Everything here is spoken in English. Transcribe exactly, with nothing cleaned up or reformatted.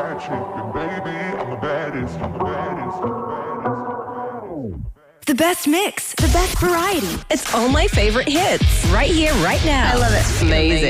bad chick, and baby, I'm the baddest, I'm the baddest, I'm the baddest. The best mix, the best variety. It's all my favorite hits, right here, right now. I love it. Amazing.